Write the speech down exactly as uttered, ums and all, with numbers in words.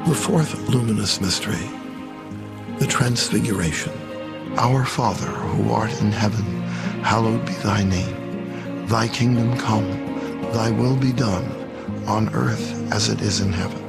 The fourth luminous mystery, the Transfiguration. Our Father, who art in heaven, hallowed be thy name. Thy kingdom come, thy will be done, on earth as it is in heaven.